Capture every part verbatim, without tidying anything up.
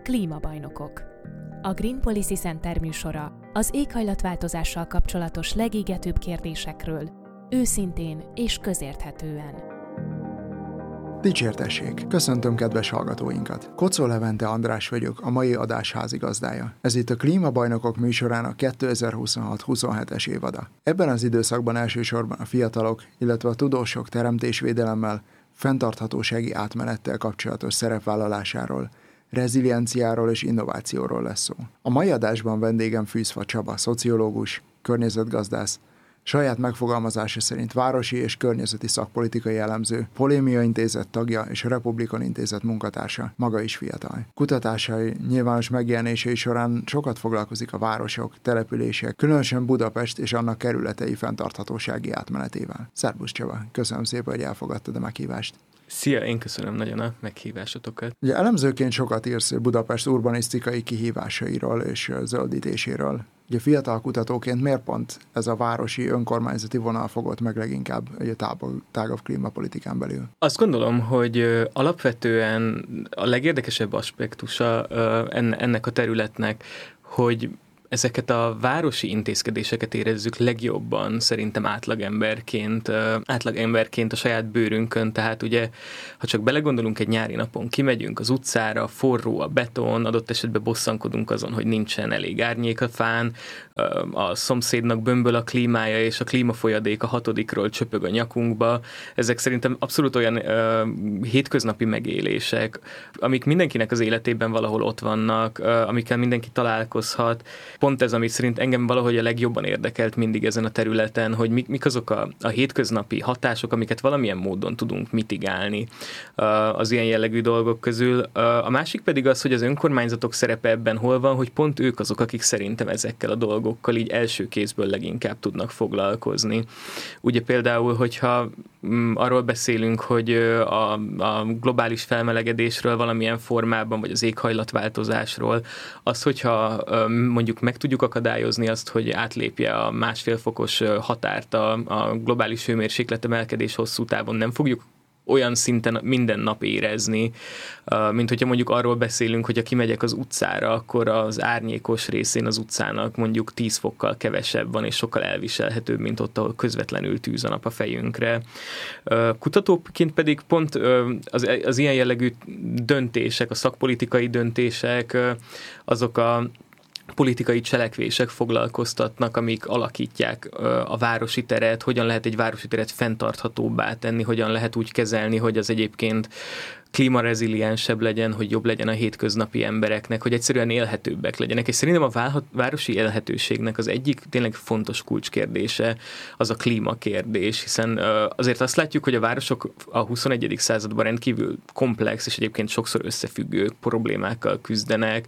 Klímabajnokok. A Green Policy Center műsora az éghajlatváltozással kapcsolatos legégetőbb kérdésekről, őszintén és közérthetően. Dicsértessék! Köszöntöm kedves hallgatóinkat! Kocó Levente András vagyok, a mai adás házigazdája. Ez itt a Klímabajnokok műsorának kétezer-huszonhat-huszonhetes évada. Ebben az időszakban elsősorban a fiatalok, illetve a tudósok teremtésvédelemmel, fenntarthatósági átmenettel kapcsolatos szerepvállalásáról, rezilienciáról és innovációról lesz szó. A mai adásban vendégem Fűzfa Csaba, szociológus, környezetgazdász, saját megfogalmazása szerint városi és környezeti szakpolitikai elemző, Polémia Intézet tagja és a Republikon Intézet munkatársa, maga is fiatal. Kutatásai, nyilvános megjelenései során sokat foglalkozik a városok, települések, különösen Budapest és annak kerületei fenntarthatósági átmenetével. Szerbusz Csaba, köszönöm szépen, hogy elfogadtad a meghívást. Szia, én köszönöm nagyon a meghívásotokat. Ugye elemzőként sokat írsz Budapest urbanisztikai kihívásairól és zöldítéséről. Ugye fiatal kutatóként miért pont ez a városi önkormányzati vonal fogott meg leginkább egy tágabb, tágabb klímapolitikán belül? Azt gondolom, hogy alapvetően a legérdekesebb aspektusa ennek a területnek, hogy ezeket a városi intézkedéseket érezzük legjobban szerintem átlagemberként, átlagemberként a saját bőrünkön, tehát ugye, ha csak belegondolunk egy nyári napon, kimegyünk az utcára, forró a beton, adott esetben bosszankodunk azon, hogy nincsen elég árnyék a fán, a szomszédnak bömböl a klímája, és a klímafolyadék a hatodikról csöpög a nyakunkba. Ezek szerintem abszolút olyan uh, hétköznapi megélések, amik mindenkinek az életében valahol ott vannak, uh, amikkel mindenki találkozhat. Pont ez, ami szerint engem valahogy a legjobban érdekelt mindig ezen a területen, hogy mik, mik azok a, a hétköznapi hatások, amiket valamilyen módon tudunk mitigálni uh, az ilyen jellegű dolgok közül. Uh, a másik pedig az, hogy az önkormányzatok szerepe ebben hol van, hogy pont ők azok, akik szerintem ezekkel a dolgokkal így első kézből leginkább tudnak foglalkozni. Ugye például, hogyha mm, arról beszélünk, hogy a, a globális felmelegedésről valamilyen formában, vagy az éghajlatváltozásról, az, hogyha mondjuk meg tudjuk akadályozni azt, hogy átlépje a másfél fokos határt a, a globális hőmérséklet emelkedés hosszú távon, nem fogjuk olyan szinten minden nap érezni, mint hogyha mondjuk arról beszélünk, hogy ha kimegyek az utcára, akkor az árnyékos részén az utcának mondjuk tíz fokkal kevesebb van, és sokkal elviselhetőbb, mint ott, ahol közvetlenül tűz a nap a fejünkre. Kutatóként pedig pont az, az ilyen jellegű döntések, a szakpolitikai döntések, azok a politikai cselekvések foglalkoztatnak, amik alakítják a városi teret, hogyan lehet egy városi teret fenntarthatóbbá tenni, hogyan lehet úgy kezelni, hogy az egyébként klímareziliensebb legyen, hogy jobb legyen a hétköznapi embereknek, hogy egyszerűen élhetőbbek legyenek. És szerintem a városi élhetőségnek az egyik tényleg fontos kulcskérdése az a klímakérdés, hiszen azért azt látjuk, hogy a városok a huszonegyedik században rendkívül komplex és egyébként sokszor összefüggő problémákkal küzdenek,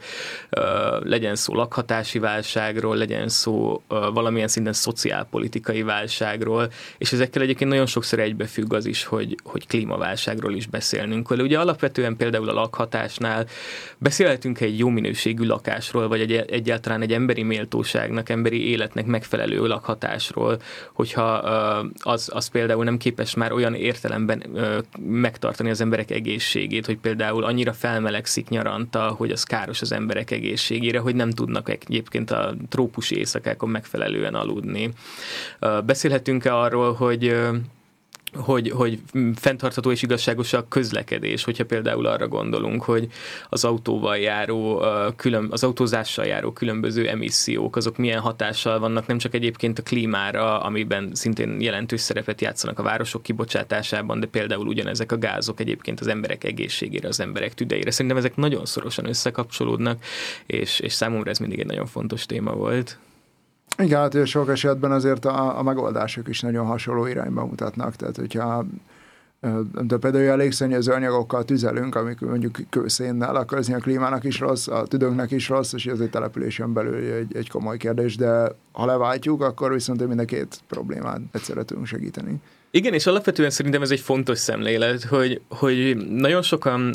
legyen szó lakhatási válságról, legyen szó valamilyen szinten szociálpolitikai válságról, és ezekkel egyébként nagyon sokszor egybefügg az is, hogy, hogy klímaválságról is beszélnünk vele. Ugye alapvetően például a lakhatásnál beszélhetünk egy jó minőségű lakásról, vagy egy, egyáltalán egy emberi méltóságnak, emberi életnek megfelelő lakhatásról, hogyha az, az például nem képes már olyan értelemben megtartani az emberek egészségét, hogy például annyira felmelegszik nyaranta, hogy az káros az emberek egészségére, hogy nem tudnak egyébként a trópusi éjszakákon megfelelően aludni. Beszélhetünk-e arról, hogy Hogy, hogy fenntartható és igazságos a közlekedés, hogyha például arra gondolunk, hogy az autóval járó, külön, az autózással járó különböző emissziók, azok milyen hatással vannak nem csak egyébként a klímára, amiben szintén jelentős szerepet játszanak a városok kibocsátásában, de például ugyanezek a gázok egyébként az emberek egészségére, az emberek tüdeire. Szerintem ezek nagyon szorosan összekapcsolódnak, és, és számomra ez mindig egy nagyon fontos téma volt. Igen, hát sok esetben azért a, a megoldások is nagyon hasonló irányba mutatnak, tehát hogyha de például elég szennyező anyagokkal tüzelünk, amik mondjuk kőszénnel, akkor ez a klímának is rossz, a tüdőnknek is rossz, és ez egy településen belül egy, egy komoly kérdés, de ha leváltjuk, akkor viszont mind a két problémát egyszerre tudunk segíteni. Igen, és alapvetően szerintem ez egy fontos szemlélet, hogy, hogy nagyon sokan,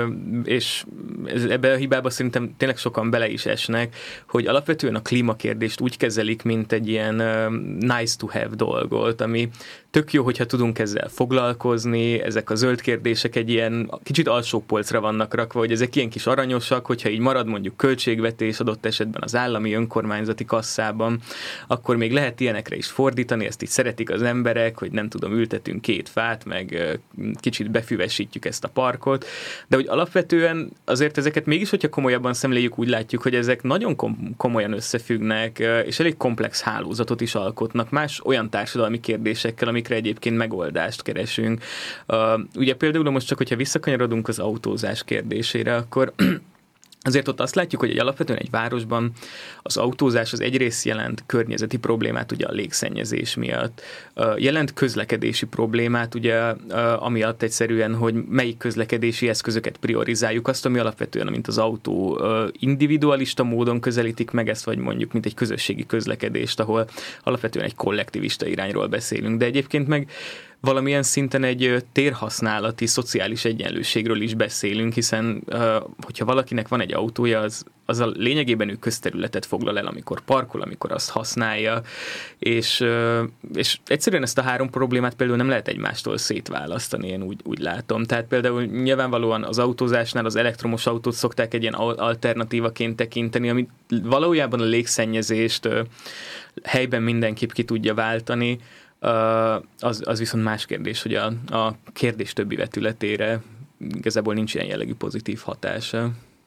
és ebbe a hibába szerintem tényleg sokan bele is esnek, hogy alapvetően a klímakérdést úgy kezelik, mint egy ilyen nice to have dolgot, ami tök jó, hogyha tudunk ezzel foglalkozni, ezek a zöld kérdések egy ilyen kicsit alsó polcra vannak rakva, hogy ezek ilyen kis aranyosak, hogyha így marad mondjuk költségvetés adott esetben az állami önkormányzati kasszában, akkor még lehet ilyenekre is fordítani, ezt így szeretik az emberek, hogy nem tudom, ültetünk két fát, meg kicsit befüvesítjük ezt a parkot, de hogy alapvetően azért ezeket mégis, hogyha komolyabban szemléljük, úgy látjuk, hogy ezek nagyon kom- komolyan összefüggnek, és elég komplex hálózatot is alkotnak más olyan társadalmi kérdésekkel, amikre egyébként megoldást keresünk. Uh, ugye például most csak, hogyha visszakanyarodunk az autózás kérdésére, akkor azért ott azt látjuk, hogy egy alapvetően egy városban az autózás az egyrészt jelent környezeti problémát, ugye a légszennyezés miatt, jelent közlekedési problémát, ugye amiatt egyszerűen, hogy melyik közlekedési eszközöket priorizáljuk, azt, ami alapvetően, mint az autó individualista módon közelítik meg ezt, vagy mondjuk, mint egy közösségi közlekedést, ahol alapvetően egy kollektivista irányról beszélünk, de egyébként meg valamilyen szinten egy térhasználati, szociális egyenlőségről is beszélünk, hiszen hogyha valakinek van egy autója, az, az a lényegében ő közterületet foglal el, amikor parkol, amikor azt használja, és, és egyszerűen ezt a három problémát például nem lehet egymástól szétválasztani, én úgy, úgy látom. Tehát például nyilvánvalóan az autózásnál az elektromos autót szokták egy ilyen alternatívaként tekinteni, ami valójában a légszennyezést helyben mindenképp ki tudja váltani. Az, az viszont más kérdés, hogy a, a kérdés többi vetületére igazából nincs ilyen jellegű pozitív hatása.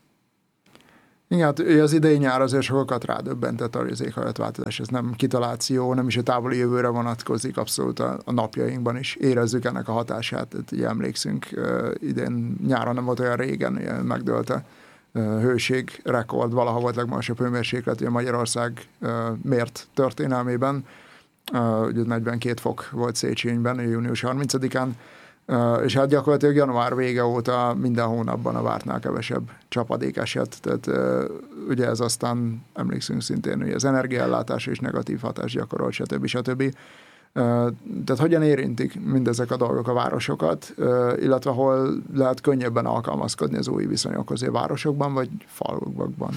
Igen, hát az idei nyár azért sokat rádöbbentett arra, hogy az éghajlatváltozás, ez nem kitaláció, nem is a távoli jövőre vonatkozik, abszolút a, a napjainkban is érezzük ennek a hatását. Tehát, ugye emlékszünk, idén nyáron nem volt olyan régen, megdőlt a hőség rekord, valaha volt legmagasabb hőmérséklet, ugye Magyarország mért történelmében. Uh, ugye negyvenkét fok volt Széchenyben, június harmincadikán, uh, és hát gyakorlatilag január vége óta minden hónapban a vártnál kevesebb csapadék esett, tehát uh, ugye ez aztán emlékszünk szintén, hogy az energiaellátásra is negatív hatást gyakorolt, stb. stb. Uh, tehát hogyan érintik mindezek a dolgok a városokat, uh, illetve hol lehet könnyebben alkalmazkodni az új viszonyokhoz, a városokban vagy falvakban?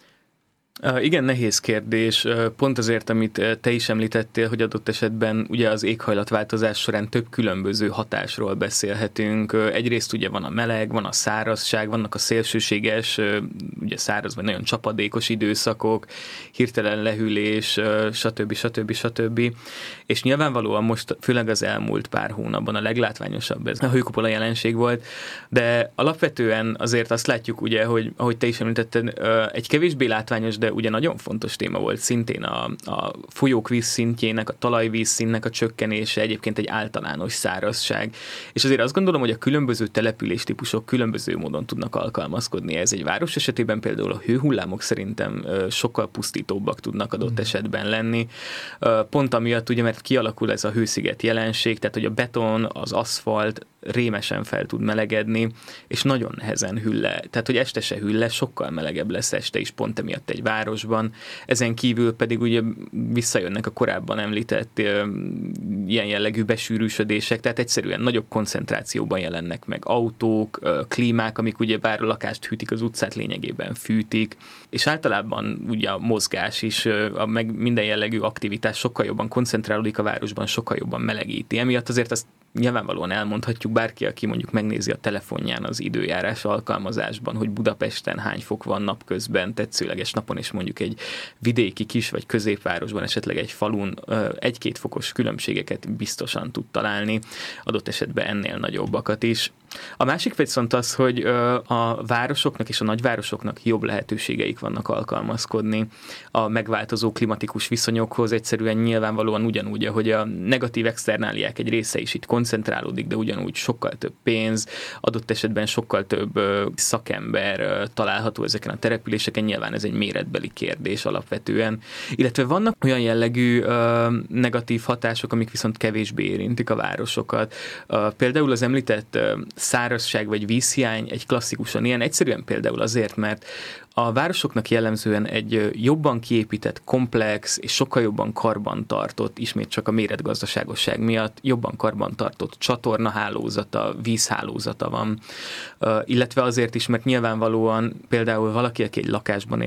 Uh, igen, nehéz kérdés. Uh, pont azért, amit uh, te is említettél, hogy adott esetben ugye az éghajlatváltozás során több különböző hatásról beszélhetünk. Uh, egyrészt ugye van a meleg, van a szárazság, vannak a szélsőséges, uh, ugye száraz vagy nagyon csapadékos időszakok, hirtelen lehűlés, uh, stb. stb. stb. És nyilvánvalóan most, főleg az elmúlt pár hónapban a leglátványosabb ez a hőkupola jelenség volt, de alapvetően azért azt látjuk ugye, hogy ahogy te is említetted, uh, egy kevésbé látványos, de ugye nagyon fontos téma volt szintén a, a folyók vízszintjének, a talajvízszintnek a csökkenése, egyébként egy általános szárazság. És azért azt gondolom, hogy a különböző településtípusok különböző módon tudnak alkalmazkodni. Ez egy város esetében például a hőhullámok szerintem sokkal pusztítóbbak tudnak adott esetben lenni. Pont amiatt ugye, mert kialakul ez a hősziget jelenség, tehát hogy a beton, az aszfalt rémesen fel tud melegedni, és nagyon nehezen hűl le. Tehát, hogy este se hűl le, sokkal melegebb lesz este is pont emiatt egy városban. Ezen kívül pedig ugye visszajönnek a korábban említett uh, ilyen jellegű besűrűsödések, tehát egyszerűen nagyobb koncentrációban jelennek meg autók, uh, klímák, amik ugye bár a lakást hűtik, az utcát lényegében fűtik, és általában ugye a mozgás is, uh, a meg minden jellegű aktivitás sokkal jobban koncentrálódik a városban, sokkal jobban melegíti. Emiatt azért azt nyilvánvalóan elmondhatjuk bárki, aki mondjuk megnézi a telefonján az időjárás alkalmazásban, hogy Budapesten hány fok van napközben, tetszőleges napon, és mondjuk egy vidéki kis vagy középvárosban, esetleg egy falun egy-két fokos különbségeket biztosan tud találni, adott esetben ennél nagyobbakat is. A másik viszont az, hogy a városoknak és a nagyvárosoknak jobb lehetőségeik vannak alkalmazkodni a megváltozó klimatikus viszonyokhoz, egyszerűen nyilvánvalóan ugyanúgy, ahogy a negatív externáliák egy része is itt koncentrálódik, de ugyanúgy sokkal több pénz, adott esetben sokkal több szakember található ezeken a településeken, nyilván ez egy méretbeli kérdés alapvetően, illetve vannak olyan jellegű negatív hatások, amik viszont kevésbé érintik a városokat. Például az említett szárazság vagy vízhiány egy klasszikusan ilyen, egyszerűen például azért, mert a városoknak jellemzően egy jobban kiépített, komplex és sokkal jobban karbantartott, ismét csak a méretgazdaságosság miatt jobban karbantartott csatornahálózata, vízhálózata van, illetve azért is, mert nyilvánvalóan például valaki, aki egy lakásban él,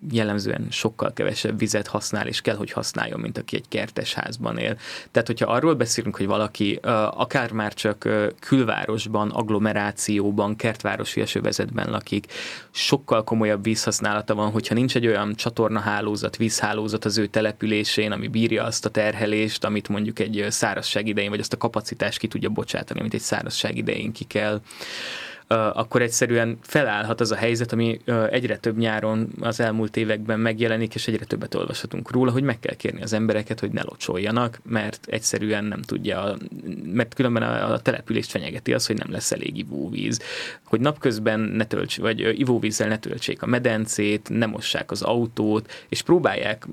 jellemzően sokkal kevesebb vizet használ, és kell, hogy használjon, mint aki egy kertes házban él. Tehát, hogyha arról beszélünk, hogy valaki akár már csak külvárosban, agglomerációban, kertvárosi esővezetben lakik, sokkal komolyabb vízhasználata van, hogyha nincs egy olyan csatornahálózat, vízhálózat az ő településén, ami bírja azt a terhelést, amit mondjuk egy szárazság idején, vagy azt a kapacitást ki tudja bocsátani, amit egy szárazság idején ki kell, akkor egyszerűen felállhat az a helyzet, ami egyre több nyáron az elmúlt években megjelenik, és egyre többet olvashatunk róla, hogy meg kell kérni az embereket, hogy ne locsoljanak, mert egyszerűen nem tudja, mert különben a, a települést fenyegeti az, hogy nem lesz elég ivóvíz. Hogy napközben ne tölts, vagy ivóvízzel ne töltsék a medencét, ne mossák az autót, és próbálják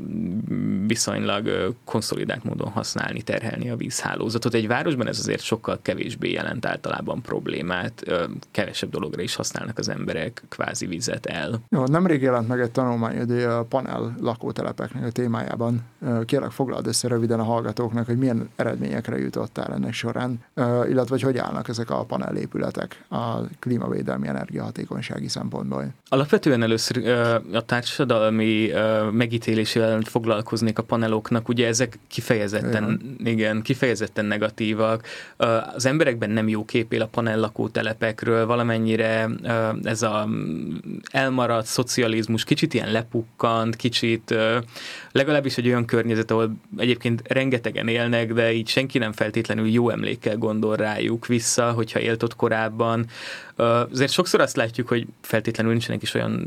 viszonylag konszolidált módon használni, terhelni a vízhálózatot. Egy városban ez azért sokkal kevésbé jelent általában problémát, kevesebb dologra is használnak az emberek kvázi vizet el. Jó, nemrég jelent meg egy tanulmány a panel lakótelepeknek a témájában. Kérlek, foglald össze röviden a hallgatóknak, hogy milyen eredményekre jutottál ennek során, illetve hogy hogy állnak ezek a panelépületek a klímavédelmi energiahatékonysági szempontból. Alapvetően először a társadalmi megítélésével foglalkoznék a paneloknak, ugye ezek kifejezetten, igen. igen, kifejezetten negatívak. Az emberekben nem jó kép él a panel lakótelepekről, valamennyire ez a elmaradt szocializmus kicsit ilyen lepukkant, kicsit legalábbis egy olyan környezet, ahol egyébként rengetegen élnek, de így senki nem feltétlenül jó emlékkel gondol rájuk vissza, hogyha élt ott korábban. Azért sokszor azt látjuk, hogy feltétlenül nincsenek is olyan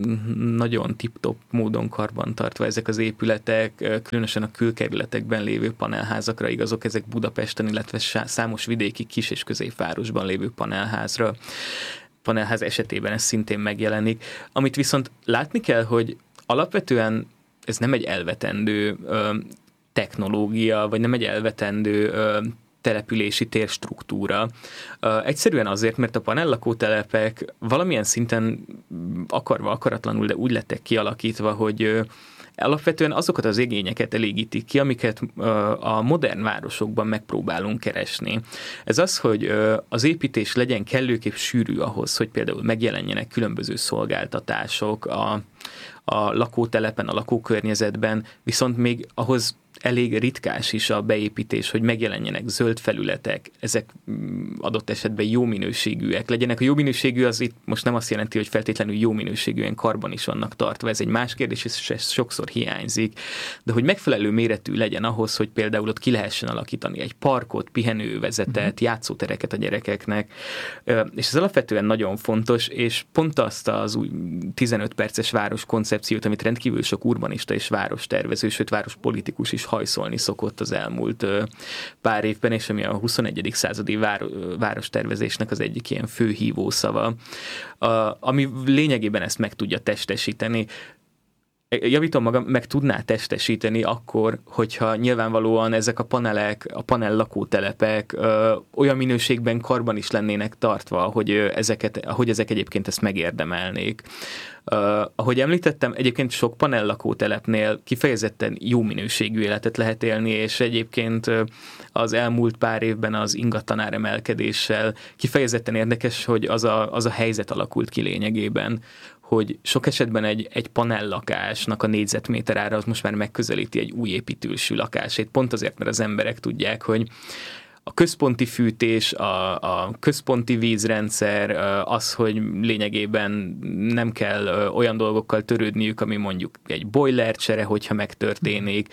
nagyon tip-top módon karbantartva ezek az épületek, különösen a külkerületekben lévő panelházakra igazok, ezek Budapesten, illetve számos vidéki kis- és középvárosban lévő panelházra. Panelház esetében ez szintén megjelenik. Amit viszont látni kell, hogy alapvetően ez nem egy elvetendő ö, technológia, vagy nem egy elvetendő ö, települési térstruktúra. Uh, egyszerűen azért, mert a panellakótelepek valamilyen szinten akarva, akaratlanul, de úgy lettek kialakítva, hogy uh, alapvetően azokat az igényeket elégítik ki, amiket uh, a modern városokban megpróbálunk keresni. Ez az, hogy uh, az építés legyen kellőképp sűrű ahhoz, hogy például megjelenjenek különböző szolgáltatások a, a lakótelepen, a lakókörnyezetben, viszont még ahhoz elég ritkás is a beépítés, hogy megjelenjenek zöld felületek, ezek adott esetben jó minőségűek legyenek. A jó minőségű az itt most nem azt jelenti, hogy feltétlenül jó minőségűen karban is vannak tartva, ez egy más kérdés, és ez sokszor hiányzik, de hogy megfelelő méretű legyen ahhoz, hogy például ott ki lehessen alakítani egy parkot, pihenővezetet, játszótereket a gyerekeknek, és ez alapvetően nagyon fontos, és pont azt az új tizenöt perces város koncepciót, amit rendkívül sok urbanista és várostervező, sőt várospolitikus is hajszolni szokott az elmúlt pár évben, és ami a huszonegyedik századi várostervezésnek az egyik ilyen fő hívószava, ami lényegében ezt meg tudja testesíteni. Javítom magam, meg tudná testesíteni akkor, hogyha nyilvánvalóan ezek a panelek, a panel lakótelepek ö, olyan minőségben karban is lennének tartva, hogy, ezeket, hogy ezek egyébként ezt megérdemelnék. Uh, ahogy említettem, egyébként sok panel lakótelepnél kifejezetten jó minőségű életet lehet élni, és egyébként uh, az elmúlt pár évben az ingatlanár emelkedéssel kifejezetten érdekes, hogy az a, az a helyzet alakult ki lényegében, hogy sok esetben egy, egy panellakásnak a négyzetméter ára az most már megközelíti egy új építősű lakásét, pont azért, mert az emberek tudják, hogy a központi fűtés, a, a központi vízrendszer, az, hogy lényegében nem kell olyan dolgokkal törődniük, ami mondjuk egy boiler csere, hogyha megtörténik,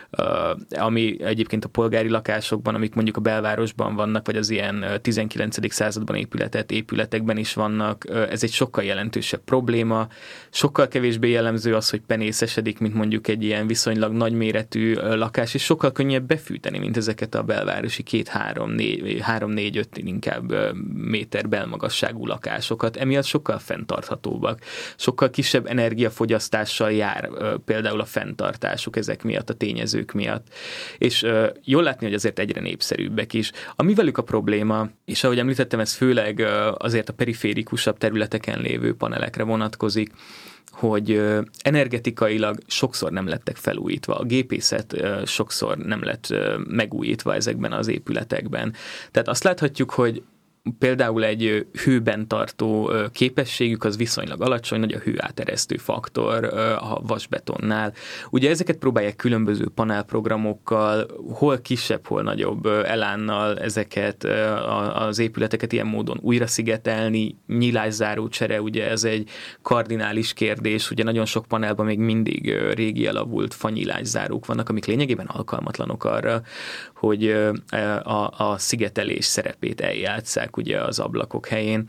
ami egyébként a polgári lakásokban, amik mondjuk a belvárosban vannak, vagy az ilyen tizenkilencedik században épületet épületekben is vannak, ez egy sokkal jelentősebb probléma. Sokkal kevésbé jellemző az, hogy penészesedik, mint mondjuk egy ilyen viszonylag nagyméretű lakás, és sokkal könnyebb befűteni, mint ezeket a belvárosi két-három-négy-öt inkább méter belmagasságú lakásokat. Emiatt sokkal fenntarthatóbbak. Sokkal kisebb energiafogyasztással jár például a fenntartásuk ezek miatt, a tényezők miatt. És uh, jól látni, hogy azért egyre népszerűbbek is. Ami velük a probléma, és ahogy említettem, ez főleg uh, azért a periférikusabb területeken lévő panelekre vonatkozik, hogy uh, energetikailag sokszor nem lettek felújítva. A gépészet uh, sokszor nem lett uh, megújítva ezekben az épületekben. Tehát azt láthatjuk, hogy például egy hőben tartó képességük az viszonylag alacsony, nagy a hőáteresztő faktor a vasbetonnál. Ugye ezeket próbálják különböző panelprogramokkal, hol kisebb, hol nagyobb elánnal ezeket az épületeket ilyen módon újra szigetelni, nyílászáró csere, ugye ez egy kardinális kérdés, ugye nagyon sok panelban még mindig régi elavult fanyílászárók vannak, amik lényegében alkalmatlanok arra, hogy a, a szigetelés szerepét eljátsszák ugye az ablakok helyén.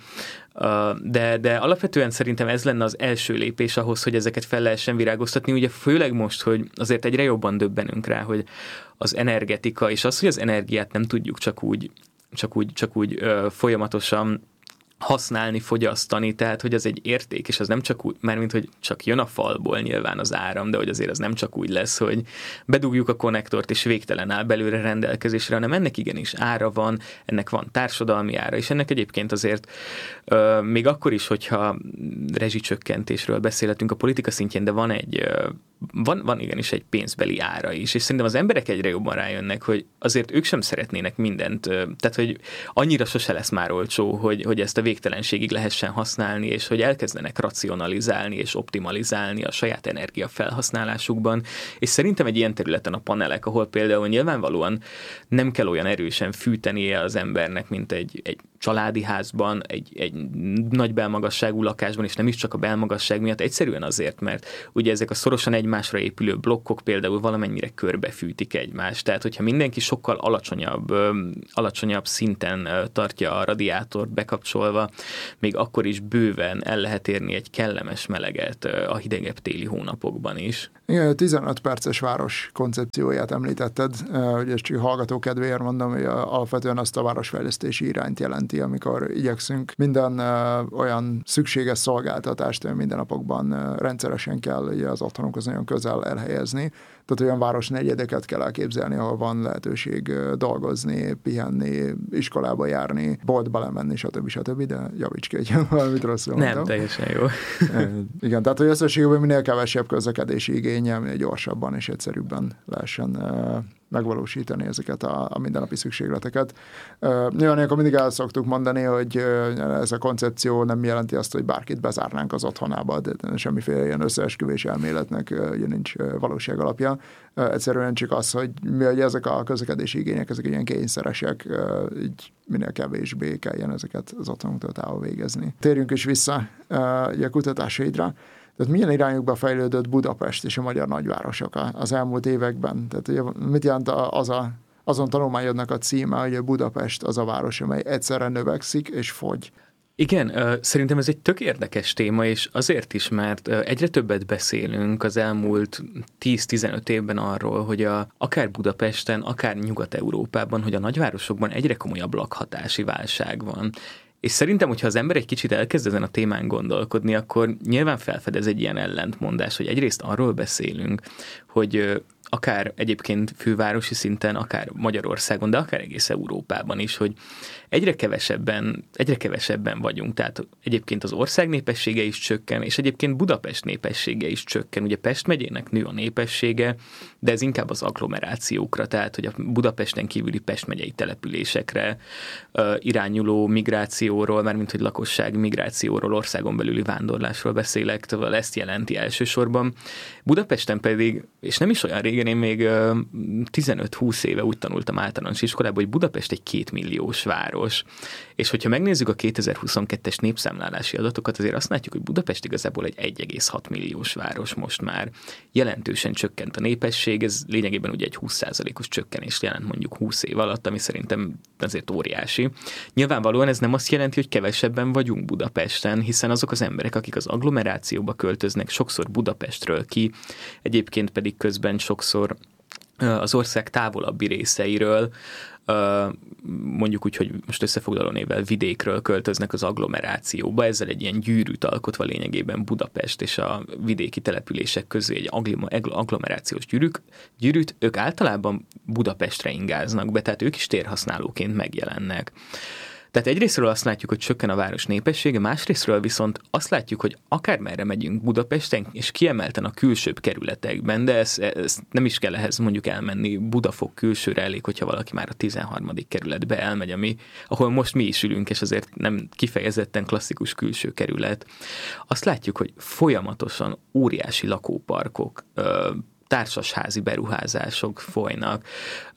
De, de alapvetően szerintem ez lenne az első lépés ahhoz, hogy ezeket fel lehessen virágoztatni, ugye főleg most, hogy azért egyre jobban döbbenünk rá, hogy az energetika, és az, hogy az energiát nem tudjuk csak úgy, csak úgy, csak úgy ö, folyamatosan használni, fogyasztani, tehát hogy az egy érték, és az nem csak úgy, mármint, hogy csak jön a falból nyilván az áram, de hogy azért az nem csak úgy lesz, hogy bedugjuk a konnektort, és végtelen áll belőle rendelkezésre, hanem ennek igenis ára van, ennek van társadalmi ára, és ennek egyébként azért euh, még akkor is, hogyha rezsicsökkentésről beszélhetünk a politika szintjén, de van egy euh, van, van igenis egy pénzbeli ára is, és szerintem az emberek egyre jobban rájönnek, hogy azért ők sem szeretnének mindent, tehát hogy annyira sose lesz már olcsó, hogy, hogy ezt a végtelenségig lehessen használni, és hogy elkezdenek racionalizálni és optimalizálni a saját energiafelhasználásukban, és szerintem egy ilyen területen a panelek, ahol például nyilvánvalóan nem kell olyan erősen fűtenie az embernek, mint egy, egy családi házban, egy, egy nagy belmagasságú lakásban, és nem is csak a belmagasság miatt, egyszerűen azért, mert ugye ezek a szorosan egymásra épülő blokkok például valamennyire körbefűtik egymást. Tehát, hogyha mindenki sokkal alacsonyabb, alacsonyabb szinten tartja a radiátort bekapcsolva, még akkor is bőven el lehet érni egy kellemes meleget a hidegebb téli hónapokban is. Igen, tizenöt perces város koncepcióját említetted, hogy ezt csak hallgató kedvéért mondom, hogy alapvetően azt a városfejlesztési irányt jelenti, amikor igyekszünk minden olyan szükséges szolgáltatást mindennapokban rendszeresen kell ugye az otthonunkhoz nagyon közel elhelyezni. Tehát olyan városnegyedeket kell elképzelni, ahol van lehetőség dolgozni, pihenni, iskolába járni, boltba lemenni, stb. stb. De javíts ki, hogy valamit rosszul mondtam. Nem, teljesen jó. Igen, tehát hogy összességében minél kevesebb közlekedési igényel, minél gyorsabban és egyszerűbben lehessen megvalósítani ezeket a, a mindennapi szükségleteket. Nyilván akkor mindig el szoktuk mondani, hogy ez a koncepció nem jelenti azt, hogy bárkit bezárnánk az otthonába, de semmiféle ilyen összeesküvés elméletnek ugye nincs valóság alapja. Egyszerűen csak az, hogy mi, hogy ezek a közlekedési igények, ezek ilyen kényszeresek, így minél kevésbé kelljen ezeket az otthonunktól távol végezni. Térjünk is vissza ugye a kutatásaidra. Tehát milyen irányokba fejlődött Budapest és a magyar nagyvárosok az elmúlt években? Tehát ugye, mit jelent az a, azon tanulmányodnak a címe, hogy Budapest az a város, amely egyszerre növekszik és fogy? Igen, szerintem ez egy tök érdekes téma, és azért is, mert egyre többet beszélünk az elmúlt tíz-tizenöt évben arról, hogy a, akár Budapesten, akár Nyugat-Európában, hogy a nagyvárosokban egyre komolyabb lakhatási válság van. És szerintem, hogyha az ember egy kicsit elkezd ezen a témán gondolkodni, akkor nyilván felfedez egy ilyen ellentmondás, hogy egyrészt arról beszélünk, hogy akár egyébként fővárosi szinten, akár Magyarországon, de akár egész Európában is, hogy egyre kevesebben, egyre kevesebben vagyunk. Tehát egyébként az ország népessége is csökken, és egyébként Budapest népessége is csökken. Ugye Pest megyének nő a népessége, de ez inkább az agglomerációkra, tehát hogy a Budapesten kívüli Pest megyei településekre uh, irányuló migrációról, mármint hogy lakosság migrációról, országon belüli vándorlásról beszélek, tehát ezt jelenti elsősorban. Budapesten pedig, és nem is olyan régen, én még uh, tizenöt-húsz éve úgy tanultam általános iskolában, hogy Budapest egy kétmilliós város. És hogyha megnézzük a kétezer-huszonkettes népszámlálási adatokat, azért azt látjuk, hogy Budapest igazából egy egy egész hat milliós város most már. Jelentősen csökkent a népesség, ez lényegében ugye egy húsz százalékos csökkenést jelent mondjuk húsz év alatt, ami szerintem azért óriási. Nyilvánvalóan ez nem azt jelenti, hogy kevesebben vagyunk Budapesten, hiszen azok az emberek, akik az agglomerációba költöznek, sokszor Budapestről ki, egyébként pedig közben sokszor az ország távolabbi részeiről, mondjuk úgy, hogy most összefoglaló névvel vidékről költöznek az agglomerációba, ezzel egy ilyen gyűrűt alkotva lényegében Budapest és a vidéki települések közé egy agglomerációs gyűrűk, gyűrűt, ők általában Budapestre ingáznak be, tehát ők is térhasználóként megjelennek. Tehát egyrészről azt látjuk, hogy csökken a város népessége, másrészről viszont azt látjuk, hogy akármerre megyünk Budapesten, és kiemelten a külsőbb kerületekben, de ez, ez nem is kell ehhez mondjuk elmenni Budafok külsőre, elég, hogyha valaki már a tizenharmadik kerületbe elmegy, ami, ahol most mi is ülünk, és azért nem kifejezetten klasszikus külső kerület. Azt látjuk, hogy folyamatosan óriási lakóparkok, társasházi beruházások folynak,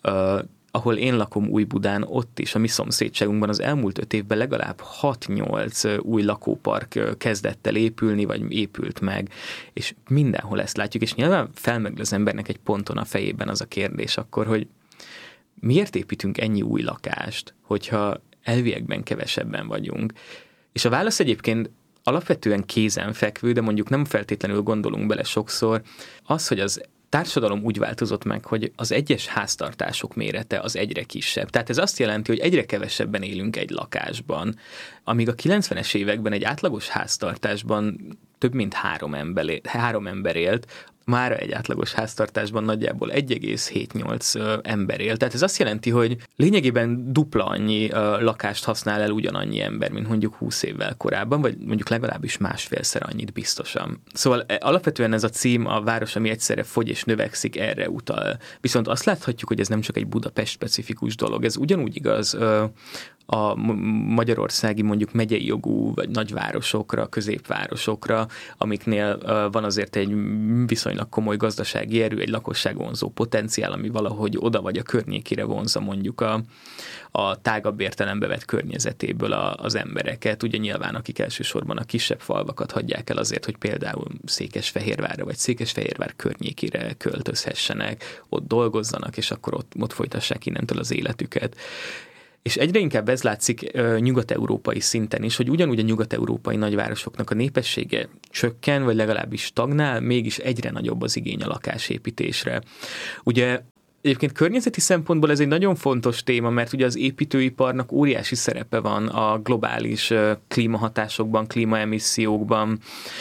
ahol én lakom Újbudán, ott is, a mi szomszédságunkban az elmúlt öt évben legalább hat-nyolc új lakópark kezdett el épülni, vagy épült meg, és mindenhol ezt látjuk, és nyilván felmerül az embernek egy ponton a fejében az a kérdés akkor, hogy miért építünk ennyi új lakást, hogyha elviekben kevesebben vagyunk. És a válasz egyébként alapvetően kézenfekvő, de mondjuk nem feltétlenül gondolunk bele sokszor, az, hogy az társadalom úgy változott meg, hogy az egyes háztartások mérete az egyre kisebb. Tehát ez azt jelenti, hogy egyre kevesebben élünk egy lakásban, amíg a kilencvenes években egy átlagos háztartásban több mint három ember, három ember élt, mára egy átlagos háztartásban nagyjából egy egész hetvennyolc ember él. Tehát ez azt jelenti, hogy lényegében dupla annyi lakást használ el ugyanannyi ember, mint mondjuk húsz évvel korábban, vagy mondjuk legalábbis másfélszer annyit biztosan. Szóval alapvetően ez a cím, a város, ami egyszerre fogy és növekszik, erre utal. Viszont azt láthatjuk, hogy ez nem csak egy Budapest specifikus dolog, ez ugyanúgy igaz a magyarországi mondjuk megyei jogú vagy nagyvárosokra, középvárosokra, amiknél van azért egy viszonylag komoly gazdasági erő, egy lakosságvonzó potenciál, ami valahogy oda vagy a környékére vonzza mondjuk a, a tágabb értelembe vett környezetéből a, az embereket. Ugye nyilván akik elsősorban a kisebb falvakat hagyják el azért, hogy például Székesfehérvárra vagy Székesfehérvár környékére költözhessenek, ott dolgozzanak, és akkor ott, ott folytassák innentől az életüket. És egyre inkább ez látszik uh, nyugat-európai szinten is, hogy ugyanúgy a nyugat-európai nagyvárosoknak a népessége csökken, vagy legalábbis stagnál, mégis egyre nagyobb az igény a lakásépítésre. Ugye egyébként környezeti szempontból ez egy nagyon fontos téma, mert ugye az építőiparnak óriási szerepe van a globális klímahatásokban, klímaemissziókban,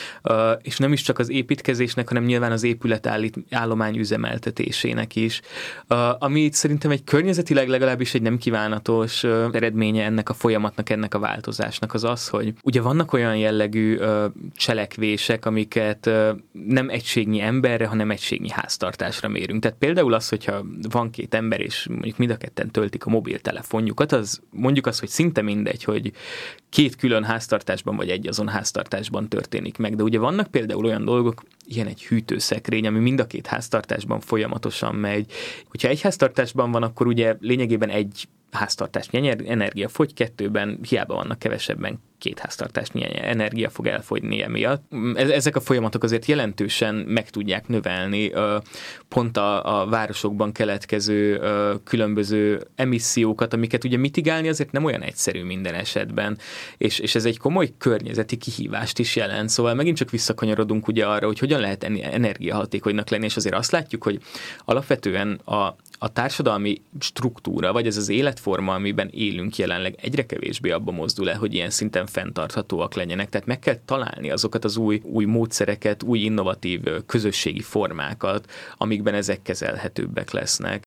és nem is csak az építkezésnek, hanem nyilván az épületállomány üzemeltetésének is, ami szerintem egy környezetileg legalábbis egy nem kívánatos eredménye ennek a folyamatnak, ennek a változásnak az az, hogy ugye vannak olyan jellegű cselekvések, amiket nem egységnyi emberre, hanem egységnyi háztartásra mérünk. Tehát például az, hogyha van két ember, és mondjuk mind a ketten töltik a mobiltelefonjukat, az mondjuk az, hogy szinte mindegy, hogy két külön háztartásban vagy egy azon háztartásban történik meg. De ugye vannak például olyan dolgok, ilyen egy hűtőszekrény, ami mind a két háztartásban folyamatosan megy. Hogyha egy háztartásban van, akkor ugye lényegében egy háztartásnyi energia fogy, kettőben hiába vannak kevesebben, két háztartásnyi energia fog elfogyni emiatt. Ezek a folyamatok azért jelentősen meg tudják növelni pont a, a városokban keletkező különböző emissziókat, amiket ugye mitigálni azért nem olyan egyszerű minden esetben, és, és ez egy komoly környezeti kihívást is jelent. Szóval megint csak visszakanyarodunk ugye arra, hogy hogyan lehet energiahatékonynak lenni, és azért azt látjuk, hogy alapvetően a a társadalmi struktúra, vagy ez az életforma, amiben élünk jelenleg, egyre kevésbé abba mozdul el, hogy ilyen szinten fenntarthatóak legyenek. Tehát meg kell találni azokat az új, új módszereket, új innovatív közösségi formákat, amikben ezek kezelhetőbbek lesznek.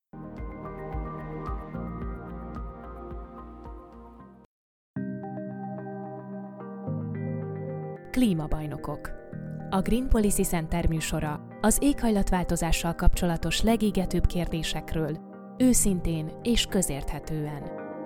Klímabajnokok. A Green Policy Center műsora az éghajlatváltozással kapcsolatos legégetőbb kérdésekről, őszintén és közérthetően.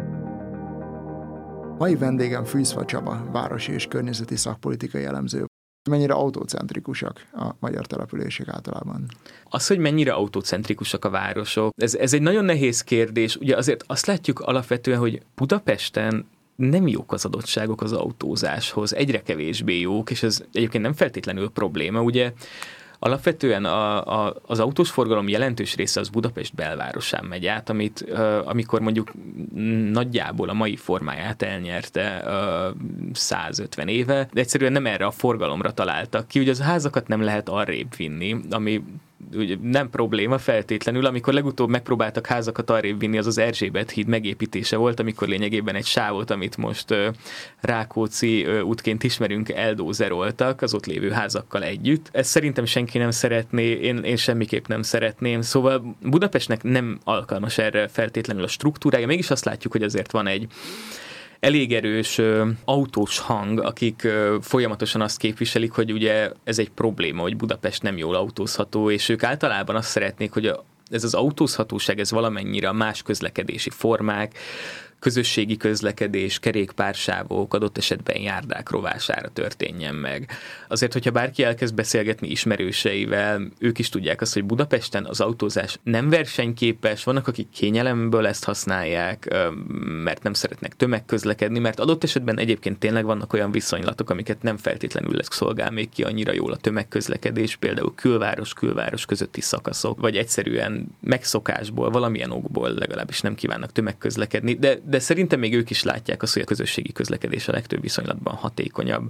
Mai vendégem Fűzfa Csaba, városi és környezeti szakpolitikai elemző. Mennyire autocentrikusak a magyar települések általában? Az, hogy mennyire autocentrikusak a városok, ez, ez egy nagyon nehéz kérdés. Ugye azért azt látjuk alapvetően, hogy Budapesten nem jók az adottságok az autózáshoz, egyre kevésbé jók, és ez egyébként nem feltétlenül probléma. Ugye alapvetően a, a, az autós forgalom jelentős része az Budapest belvárosán megy át, amit uh, amikor mondjuk nagyjából a mai formáját elnyerte uh, százötven éve, de egyszerűen nem erre a forgalomra találtak ki. Ugye az házakat nem lehet arrébb vinni, ami ugye nem probléma feltétlenül. Amikor legutóbb megpróbáltak házakat arrébb vinni, az az Erzsébet híd megépítése volt, amikor lényegében egy sávot, amit most uh, Rákóczi uh, útként ismerünk, eldózeroltak az ott lévő házakkal együtt. Ezt szerintem senki nem szeretné, én, én semmiképp nem szeretném. Szóval Budapestnek nem alkalmas erre feltétlenül a struktúrája. Mégis azt látjuk, hogy azért van egy elég erős ö, autós hang, akik ö, folyamatosan azt képviselik, hogy ugye ez egy probléma, hogy Budapest nem jól autózható, és ők általában azt szeretnék, hogy a, ez az autózhatóság, ez valamennyire a más közlekedési formák, közösségi közlekedés, kerékpársávok, adott esetben járdák rovására történjen meg. Azért, hogyha bárki elkezd beszélgetni ismerőseivel, ők is tudják azt, hogy Budapesten az autózás nem versenyképes, vannak, akik kényelemből ezt használják, mert nem szeretnek tömegközlekedni, mert adott esetben egyébként tényleg vannak olyan viszonylatok, amiket nem feltétlenül szolgál még ki annyira jól a tömegközlekedés, például külváros-külváros közötti szakaszok, vagy egyszerűen megszokásból, valamilyen okból legalábbis nem kívánnak tömegközlekedni, de de szerintem még ők is látják azt, hogy a közösségi közlekedés a legtöbb viszonylatban hatékonyabb.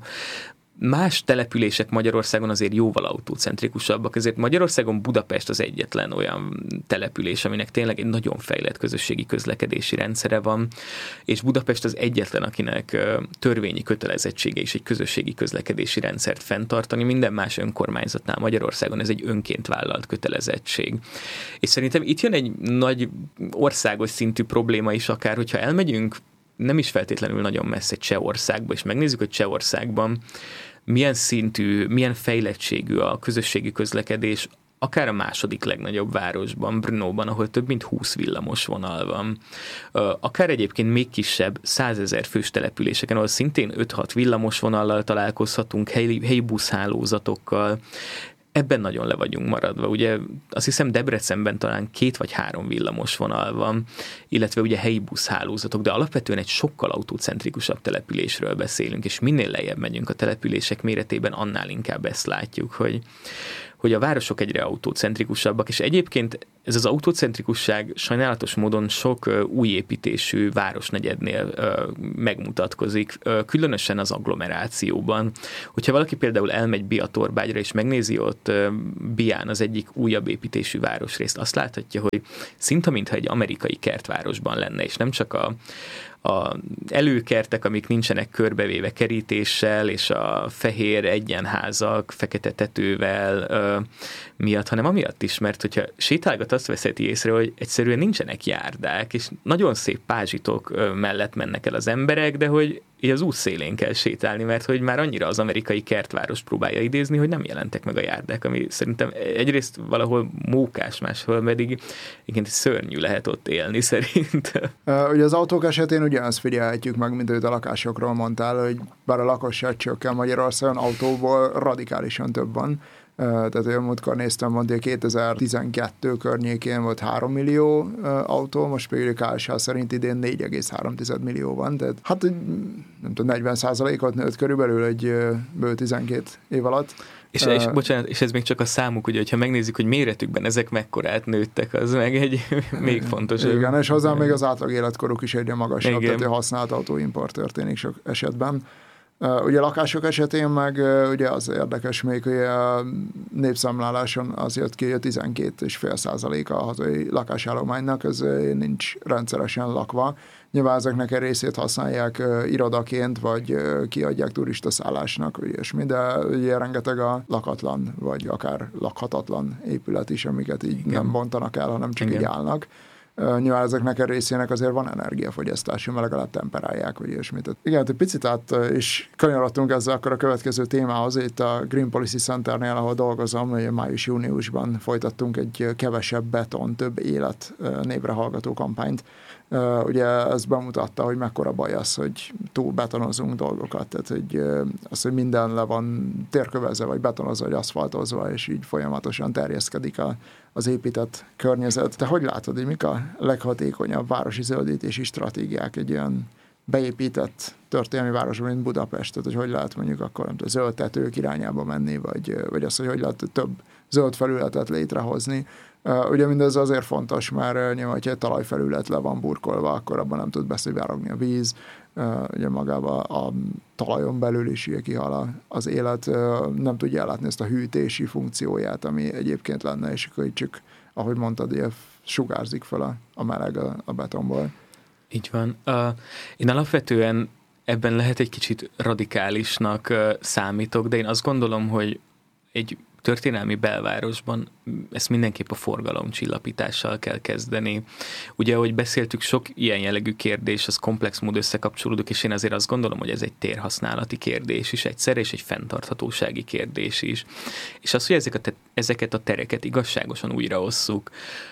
Más települések Magyarországon azért jóval autócentrikusabbak, ezért Magyarországon Budapest az egyetlen olyan település, aminek tényleg egy nagyon fejlett közösségi közlekedési rendszere van, és Budapest az egyetlen, akinek törvényi kötelezettsége is egy közösségi közlekedési rendszert fenntartani, minden más önkormányzatnál Magyarországon ez egy önként vállalt kötelezettség. És szerintem itt jön egy nagy országos szintű probléma is akár, hogyha elmegyünk nem is feltétlenül nagyon messze Csehországba, és megnézzük, hogy Csehországban milyen szintű, milyen fejlettségű a közösségi közlekedés, akár a második legnagyobb városban, Brnóban, ahol több mint húsz villamos vonal van. Akár egyébként még kisebb, százezer fős településeken, ahol szintén öt-hat villamos vonallal találkozhatunk, helyi, helyi buszhálózatokkal. Ebben nagyon le vagyunk maradva. Ugye azt hiszem Debrecenben talán két vagy három villamos vonal van, illetve ugye helyi buszhálózatok, de alapvetően egy sokkal autócentrikusabb településről beszélünk, és minél lejjebb megyünk a települések méretében, annál inkább ezt látjuk, hogy hogy a városok egyre autócentrikusabbak, és egyébként ez az autócentrikusság sajnálatos módon sok uh, új építésű városnegyednél uh, megmutatkozik, uh, különösen az agglomerációban. Hogyha valaki például elmegy Biatorbágyra, és megnézi ott uh, Bián az egyik újabb építésű városrészt, azt láthatja, hogy szinte mintha egy amerikai kertvárosban lenne, és nem csak a a előkertek, amik nincsenek körbevéve kerítéssel, és a fehér egyenházak, fekete tetővel ö, miatt, hanem amiatt is, mert hogyha sétálgat, azt veszeti észre, hogy egyszerűen nincsenek járdák, és nagyon szép pázsitok ö, mellett mennek el az emberek, de hogy így az út szélén kell sétálni, mert hogy már annyira az amerikai kertváros próbálja idézni, hogy nem jelentek meg a járdák, ami szerintem egyrészt valahol mókás, máshol pedig igen, szörnyű lehet ott élni szerint. Uh, ugye az autók esetén ugyanazt figyelhetjük meg, mint a lakásokról mondtál, hogy bár a lakosság csökken Magyarországon, autóból radikálisan több van. Uh, tehát én múltkor néztem, mondja, kétezer-tizenkettő környékén volt három millió uh, autó, most pedig a ká es há szerint idén négy egész három millió van, tehát hát nem tudom, negyven százalékot nőtt körülbelül egy uh, bő tizenkét év alatt. És, uh, és, bocsánat, és ez még csak a számuk, ugye, hogyha megnézzük, hogy méretükben ezek mekkorát nőttek, az meg egy még fontosabb. Igen, és hozzá még az átlag életkoruk is egyre magasabb, igen. Tehát a használt autóimport történik sok esetben. Uh, ugye lakások esetén meg uh, ugye az érdekes még, hogy a népszámláláson az jött ki, hogy a tizenkét egész öt százaléka a hazai lakásállománynak, ez uh, nincs rendszeresen lakva. Nyilván ezeknek egy részét használják uh, irodaként, vagy uh, kiadják turistaszállásnak, vagy ilyesmi, de ugye rengeteg a lakatlan, vagy akár lakhatatlan épület is, amiket így igen. nem bontanak el, hanem csak igen. így állnak. Uh, nyilván ezeknek a részének azért van energiafogyasztás, mert legalább temperálják, vagy ilyesmit. Igen, egy picit át uh, is kanyarodtunk ezzel akkor a következő témához, itt a Green Policy Centernél, ahol dolgozom, hogy május-júniusban folytattunk egy kevesebb beton, több élet uh, névre hallgató kampányt. Uh, ugye ez bemutatta, hogy mekkora baj az, hogy túl betonozunk dolgokat, tehát hogy uh, az, hogy minden le van térkövezve, vagy betonozva, vagy aszfaltozva, és így folyamatosan terjeszkedik a, az épített környezet. Te hogy látod, hogy mik a leghatékonyabb városi zöldítési stratégiák egy olyan beépített történelmi városban, mint Budapest? Tehát, hogy hogy lehet mondjuk akkor nem tudom, zöld tetők irányába menni, vagy, vagy az, hogy hogy lehet több zöld felületet létrehozni. Uh, ugye mindez azért fontos, mert uh, nyilván, hogyha egy talajfelület le van burkolva, akkor abban nem tud beszivárogni a víz, uh, ugye magában a talajon belül is ugye kihal az élet, uh, nem tudja ellátni ezt a hűtési funkcióját, ami egyébként lenne, és akkor csak, ahogy mondtad, ugye sugárzik fel a, a meleg a, a betonból. Így van. Uh, én alapvetően ebben lehet egy kicsit radikálisnak uh, számítok, de én azt gondolom, hogy egy történelmi belvárosban ezt mindenképp a forgalomcsillapítással kell kezdeni. Ugye, ahogy beszéltük, sok ilyen jellegű kérdés, az komplex mód összekapcsolódik, és én azért azt gondolom, hogy ez egy térhasználati kérdés is egyszerre, és egy fenntarthatósági kérdés is. És az, hogy ezeket, ezeket a tereket igazságosan újraosszuk,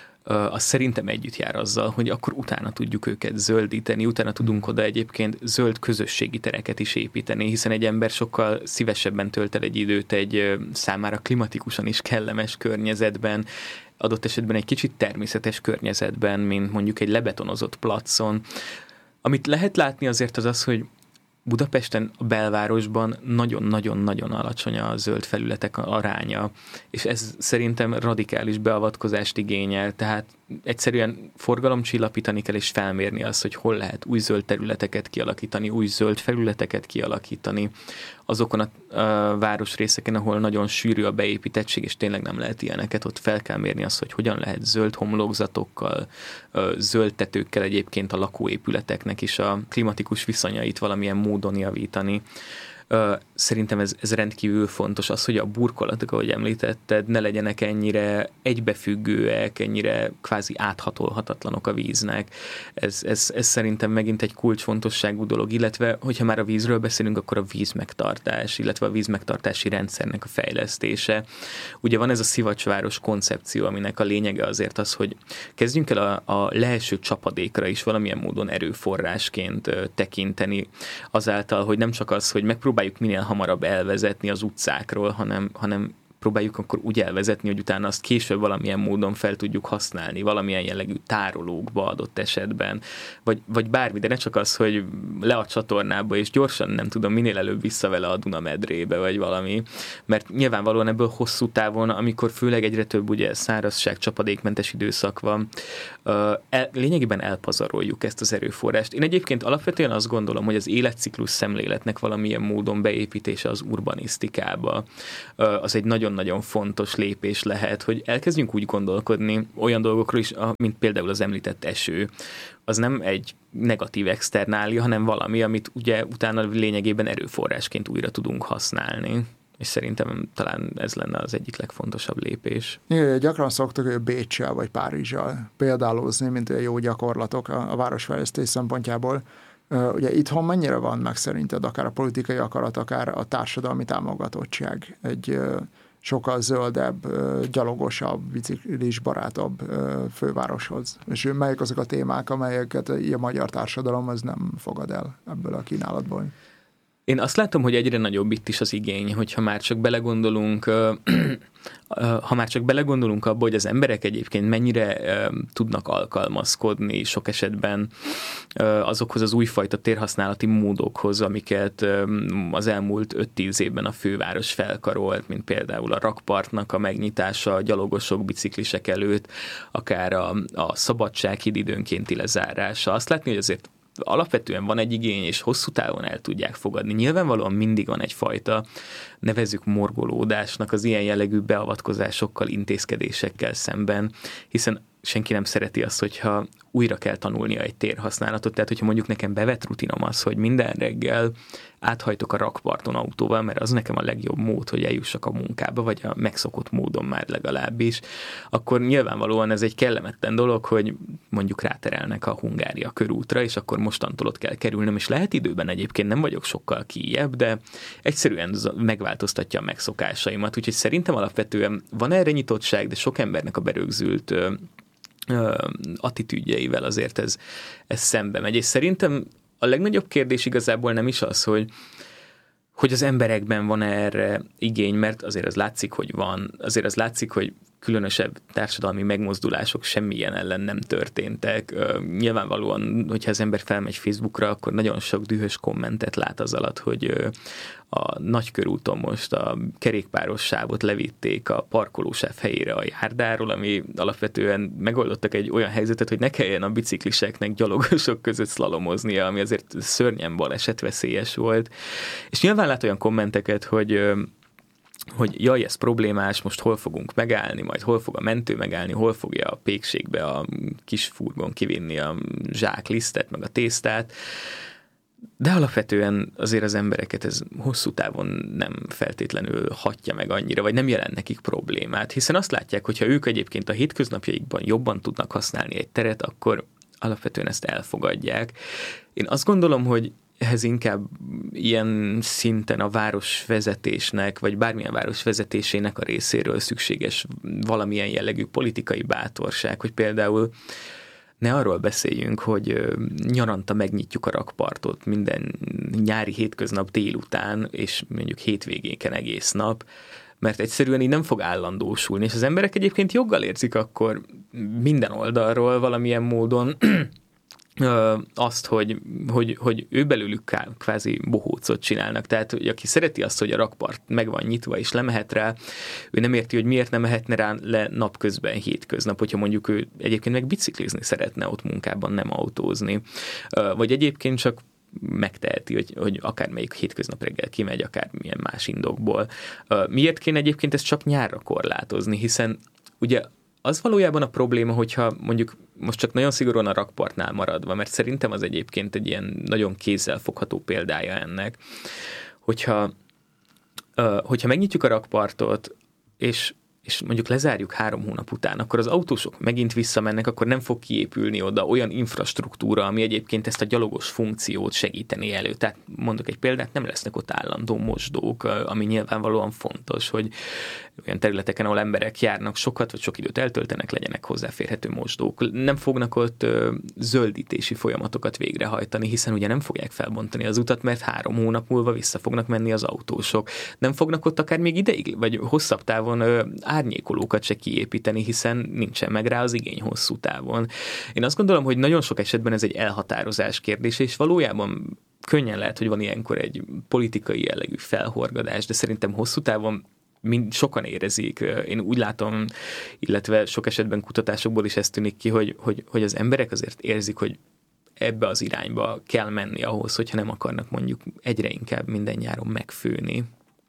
az szerintem együtt jár azzal, hogy akkor utána tudjuk őket zöldíteni, utána tudunk oda egyébként zöld közösségi tereket is építeni, hiszen egy ember sokkal szívesebben tölt el egy időt egy számára klimatikusan is kellemes környezetben, adott esetben egy kicsit természetes környezetben, mint mondjuk egy lebetonozott placon. Amit lehet látni azért az az, hogy Budapesten, a belvárosban nagyon-nagyon-nagyon alacsony a zöld felületek aránya, és ez szerintem radikális beavatkozást igényel, tehát egyszerűen forgalomcsillapítani kell és felmérni azt, hogy hol lehet új zöld területeket kialakítani, új zöld felületeket kialakítani azokon a, a városrészeken, ahol nagyon sűrű a beépítettség, és tényleg nem lehet ilyeneket, ott fel kell mérni azt, hogy hogyan lehet zöld homlokzatokkal, zöld tetőkkel egyébként a lakóépületeknek is a klimatikus viszonyait valamilyen módon javítani. Szerintem ez, ez rendkívül fontos, az, hogy a burkolatok, ahogy említetted, ne legyenek ennyire egybefüggőek, ennyire kvázi áthatolhatatlanok a víznek. Ez, ez, ez szerintem megint egy kulcsfontosságú dolog, illetve hogyha már a vízről beszélünk, akkor a vízmegtartás, illetve a vízmegtartási rendszernek a fejlesztése. Ugye van ez a szivacsváros koncepció, aminek a lényege azért az, hogy kezdjünk el a, a leeső csapadékra is valamilyen módon erőforrásként tekinteni, azáltal, hogy nem csak az, hogy megpróbáljuk minél hamarabb elvezetni az utcákról, hanem, hanem próbáljuk akkor úgy elvezetni, hogy utána azt később valamilyen módon fel tudjuk használni, valamilyen jellegű tárolókba adott esetben, vagy, vagy bármi, de ne csak az, hogy le a csatornába, és gyorsan, nem tudom, minél előbb vissza vele a Duna medrébe, vagy valami, mert nyilvánvalóan ebből hosszú távon, amikor főleg egyre több ugye szárazság, csapadékmentes időszak van, el, lényegében elpazaroljuk ezt az erőforrást. Én egyébként alapvetően azt gondolom, hogy az életciklus szemléletnek valamilyen módon beépítése az urbanisztikába, az egy nagyon nagyon fontos lépés lehet, hogy elkezdjünk úgy gondolkodni olyan dolgokról is, mint például az említett eső. Az nem egy negatív externália, hanem valami, amit ugye utána lényegében erőforrásként újra tudunk használni. És szerintem talán ez lenne az egyik legfontosabb lépés. Igen, gyakran szoktak Béccsel vagy Párizsal példálózni, mint a jó gyakorlatok a, a városfejlesztés szempontjából. Ugye itthon mennyire van meg szerinted akár a politikai akarat, akár a társadalmi támogatottság egy sokkal zöldebb, gyalogosabb, biciklisbarátabb fővároshoz? És melyek azok a témák, amelyeket a magyar társadalom az nem fogad el ebből a kínálatból? Én azt látom, hogy egyre nagyobb itt is az igény, hogyha már csak belegondolunk, ha már csak belegondolunk abba, hogy az emberek egyébként mennyire tudnak alkalmazkodni sok esetben azokhoz az újfajta térhasználati módokhoz, amiket az elmúlt öt-tíz évben a főváros felkarolt, mint például a rakpartnak a megnyitása, a gyalogosok, biciklisek előtt, akár a, a Szabadsághíd időnkénti lezárása. Azt látni, hogy azért alapvetően van egy igény, és hosszú távon el tudják fogadni. Nyilvánvalóan mindig van egyfajta, nevezzük morgolódásnak az ilyen jellegű beavatkozásokkal, intézkedésekkel szemben, hiszen senki nem szereti azt, hogyha újra kell tanulnia egy térhasználatot. Tehát, hogyha mondjuk nekem bevett rutinom az, hogy minden reggel áthajtok a rakparton autóval, mert az nekem a legjobb mód, hogy eljussak a munkába, vagy a megszokott módon már legalábbis, akkor nyilvánvalóan ez egy kellemetlen dolog, hogy mondjuk ráterelnek a Hungária körútra, és akkor mostantól ott kell kerülnöm, és lehet időben egyébként nem vagyok sokkal kijebb, de egyszerűen megváltoztatja a megszokásaimat. Úgyhogy szerintem alapvetően van erre nyitottság, de sok embernek a berögzült attitűdjeivel azért ez, ez szembe megy. És szerintem a legnagyobb kérdés igazából nem is az, hogy, hogy az emberekben van erre igény, mert azért az látszik, hogy van. Azért az látszik, hogy különösebb társadalmi megmozdulások semmilyen ellen nem történtek. Nyilvánvalóan, hogyha az ember felmegy Facebookra, akkor nagyon sok dühös kommentet lát az alatt, hogy a Nagykörúton most a kerékpáros sávot levitték a parkolósáv helyére a járdáról, ami alapvetően megoldottak egy olyan helyzetet, hogy ne kelljen a bicikliseknek gyalogosok között szlalomoznia, ami azért szörnyen balesetveszélyes volt. És nyilván lát olyan kommenteket, hogy hogy jaj, ez problémás, most hol fogunk megállni, majd hol fog a mentő megállni, hol fogja a pékségbe a kis furgon kivinni a zsáklisztet, meg a tésztát. De alapvetően azért az embereket ez hosszú távon nem feltétlenül hatja meg annyira, vagy nem jelent nekik problémát, hiszen azt látják, hogyha ők egyébként a hétköznapjaikban jobban tudnak használni egy teret, akkor alapvetően ezt elfogadják. Én azt gondolom, hogy ehhez inkább ilyen szinten a városvezetésnek, vagy bármilyen város vezetésének a részéről szükséges valamilyen jellegű politikai bátorság, hogy például ne arról beszéljünk, hogy nyaranta megnyitjuk a rakpartot minden nyári hétköznap délután, és mondjuk hétvégéken egész nap, mert egyszerűen így nem fog állandósulni, és az emberek egyébként joggal érzik akkor minden oldalról valamilyen módon azt, hogy, hogy, hogy ő belőlük kvázi bohócot csinálnak. Tehát, hogy aki szereti azt, hogy a rakpart meg van nyitva és lemehet rá, ő nem érti, hogy miért nem mehetne rá le napközben, hétköznap, hogyha mondjuk ő egyébként meg biciklizni szeretne ott munkában, nem autózni. Vagy egyébként csak megteheti, hogy, hogy akármelyik hétköznap reggel kimegy, akármilyen más indokból. Miért kéne egyébként ezt csak nyárra korlátozni, hiszen ugye az valójában a probléma, hogyha mondjuk most csak nagyon szigorúan a rakpartnál maradva, mert szerintem az egyébként egy ilyen nagyon kézzelfogható példája ennek, hogyha, hogyha megnyitjuk a rakpartot, és és mondjuk lezárjuk három hónap után, akkor az autósok megint visszamennek, akkor nem fog kiépülni oda olyan infrastruktúra, ami egyébként ezt a gyalogos funkciót segíteni elő. Tehát mondok egy példát, nem lesznek ott állandó mosdók, ami nyilvánvalóan fontos, hogy olyan területeken, ahol emberek járnak sokat, vagy sok időt eltöltenek, legyenek hozzáférhető mosdók. Nem fognak ott zöldítési folyamatokat végrehajtani, hiszen ugye nem fogják felbontani az utat, mert három hónap múlva vissza fognak menni az autósok. Nem fognak ott akár még ideig, vagy hosszabb távon árnyékolókat se kiépíteni, hiszen nincsen meg rá az igény hosszú távon. Én azt gondolom, hogy nagyon sok esetben ez egy elhatározás kérdése, és valójában könnyen lehet, hogy van ilyenkor egy politikai jellegű felhorgadás, de szerintem hosszú távon mind sokan érezik. Én úgy látom, illetve sok esetben kutatásokból is ez tűnik ki, hogy, hogy, hogy az emberek azért érzik, hogy ebbe az irányba kell menni ahhoz, hogyha nem akarnak mondjuk egyre inkább minden nyáron megfőni.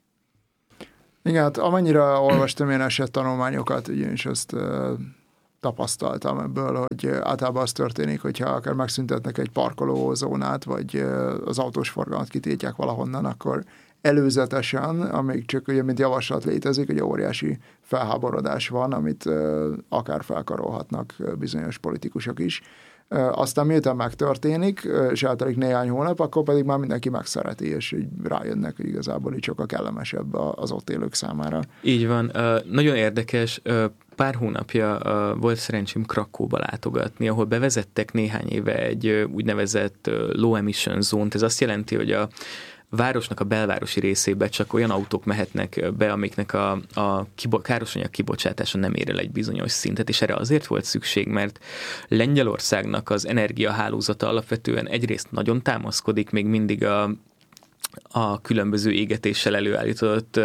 Igen, hát amennyire olvastam én esettanulmányokat, ugyanis azt uh, tapasztaltam ebből, hogy általában az történik, hogyha akár megszüntetnek egy parkolózónát, vagy uh, az autós forgalmat kitiltják valahonnan, akkor előzetesen, amíg csak ugye, mint javaslat létezik, hogy óriási felháborodás van, amit uh, akár felkarolhatnak bizonyos politikusok is. Uh, aztán miután megtörténik, uh, és eltelik néhány hónap, akkor pedig már mindenki megszereti, és így rájönnek, hogy igazából így sokkal kellemesebb az ott élők számára. Így van. Uh, nagyon érdekes. Uh, pár hónapja uh, volt szerencsém Krakóba látogatni, ahol bevezettek néhány éve egy uh, úgynevezett uh, low emission zónt. Ez azt jelenti, hogy a városnak a belvárosi részébe csak olyan autók mehetnek be, amiknek a, a kibo- károsanyag kibocsátása nem ér el egy bizonyos szintet, és erre azért volt szükség, mert Lengyelországnak az energiahálózata alapvetően egyrészt nagyon támaszkodik még mindig a, a különböző égetéssel előállított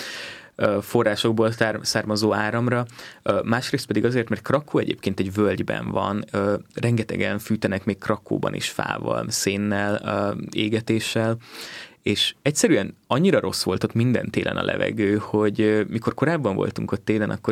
forrásokból származó áramra, másrészt pedig azért, mert Krakó egyébként egy völgyben van, rengetegen fűtenek még Krakóban is fával, szénnel, égetéssel, és egyszerűen annyira rossz volt ott minden télen a levegő, hogy mikor korábban voltunk ott télen, akkor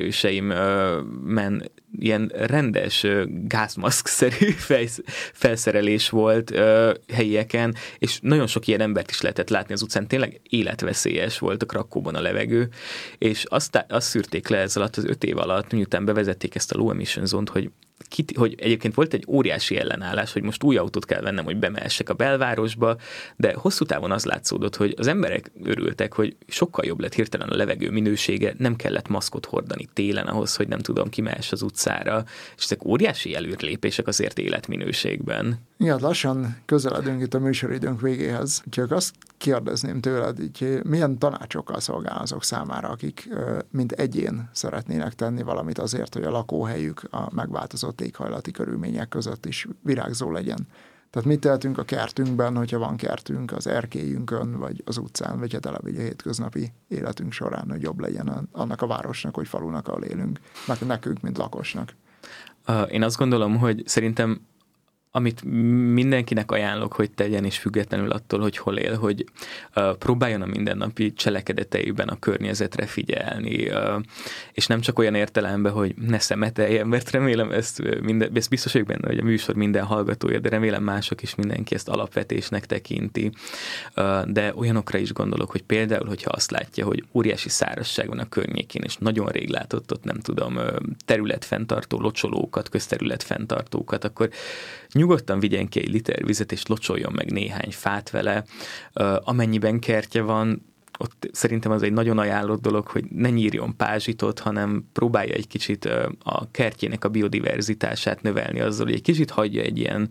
ismerőseimmen ilyen rendes gázmaszk-szerű felszerelés volt helyieken, és nagyon sok ilyen embert is lehetett látni az utcán. Tényleg életveszélyes volt a Krakóban a levegő, és azt, azt szűrték le ez alatt az öt év alatt, miután bevezették ezt a low emission zónt, hogy Kit, hogy egyébként volt egy óriási ellenállás, hogy most új autót kell vennem, hogy bemehessek a belvárosba, de hosszú távon az látszódott, hogy az emberek örültek, hogy sokkal jobb lett hirtelen a levegő minősége, nem kellett maszkot hordani télen ahhoz, hogy nem tudom, kimehess az utcára, és ezek óriási előrelépések azért életminőségben. Igen, lassan közeledünk itt a műsoridőnk végéhez. Úgyhogy azt kérdezném tőled, így milyen tanácsokkal szolgál azok számára, akik mint egyén szeretnének tenni valamit azért, hogy a lakóhelyük a megváltozott éghajlati körülmények között is virágzó legyen. Tehát mit tehetünk a kertünkben, hogyha van kertünk, az erkélyünkön, vagy az utcán, vagy hát eleve a hétköznapi életünk során, hogy jobb legyen annak a városnak, vagy falunak, ahol élünk, meg nekünk, mint lakosnak. Én azt gondolom, hogy szerintem amit mindenkinek ajánlok, hogy tegyen, és függetlenül attól, hogy hol él, hogy uh, próbáljon a mindennapi cselekedeteiben a környezetre figyelni, uh, és nem csak olyan értelemben, hogy ne szemeteljen, mert remélem ezt, minden, ezt biztos vagyok benne, hogy a műsor minden hallgatója, de remélem mások is, mindenki ezt alapvetésnek tekinti. Uh, de olyanokra is gondolok, hogy például, hogyha azt látja, hogy óriási szárazság van a környékén, és nagyon rég látott ott, nem tudom, területfenntartó locsolókat, közterületfenntartókat, akkor nyugodtan vigyen ki egy liter vizet, és locsoljon meg néhány fát vele. Amennyiben kertje van, ott szerintem az egy nagyon ajánlott dolog, hogy ne nyírjon pázsitot, hanem próbálja egy kicsit a kertjének a biodiverzitását növelni azzal, hogy egy kicsit hagyja egy ilyen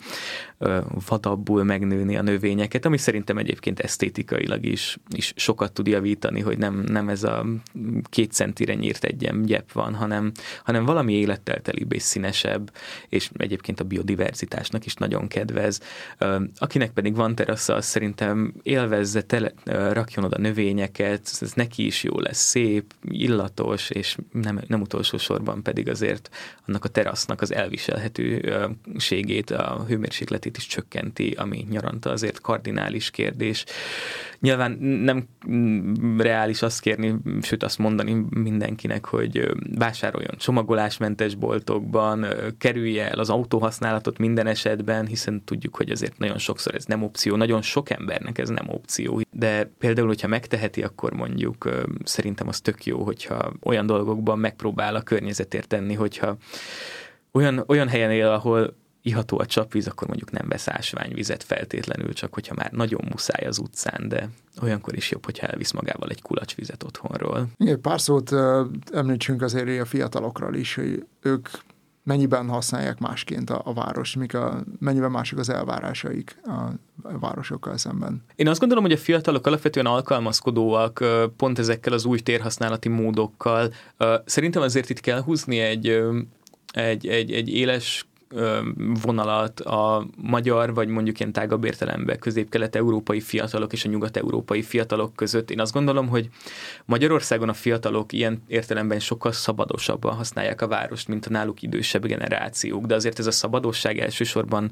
vadabbul megnőni a növényeket, ami szerintem egyébként esztétikailag is, is sokat tud javítani, hogy nem, nem ez a két centire nyírt egyen gyep van, hanem, hanem valami élettel telibb és színesebb, és egyébként a biodiverzitásnak is nagyon kedvez. Akinek pedig van terasza, az szerintem élvezze, tele, rakjon oda növényeket, ez neki is jó lesz, szép, illatos, és nem, nem utolsó sorban pedig azért annak a terasznak az elviselhetőségét, a hőmérsékletét is csökkenti, ami nyaranta azért kardinális kérdés. Nyilván nem reális azt kérni, sőt azt mondani mindenkinek, hogy vásároljon csomagolásmentes boltokban, kerülje el az autóhasználatot minden esetben, hiszen tudjuk, hogy azért nagyon sokszor ez nem opció, nagyon sok embernek ez nem opció. De például, hogyha megteheti, akkor mondjuk szerintem az tök jó, hogyha olyan dolgokban megpróbál a környezetért tenni, hogyha olyan, olyan helyen él, ahol iható a csapvíz, akkor mondjuk nem vesz ásványvizet feltétlenül, csak hogyha már nagyon muszáj az utcán, de olyankor is jobb, hogyha elvisz magával egy kulacsvizet otthonról. Igen, pár szót uh, említsünk azért a fiatalokról is, hogy ők mennyiben használják másként a, a város, mik a, mennyiben mások az elvárásaik a, a városokkal szemben. Én azt gondolom, hogy a fiatalok alapvetően alkalmazkodóak pont ezekkel az új térhasználati módokkal. Szerintem azért itt kell húzni egy, egy, egy, egy éles vonalat a magyar, vagy mondjuk ilyen tágabb értelemben közép-kelet-európai fiatalok és a nyugat-európai fiatalok között. Én azt gondolom, hogy Magyarországon a fiatalok ilyen értelemben sokkal szabadosabban használják a várost, mint a náluk idősebb generációk, de azért ez a szabadosság elsősorban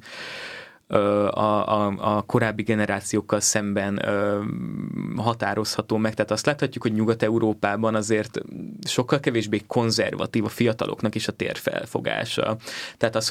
A, a, a korábbi generációkkal szemben ö, határozható meg. Tehát azt láthatjuk, hogy Nyugat-Európában azért sokkal kevésbé konzervatív a fiataloknak is a térfelfogása. Tehát az,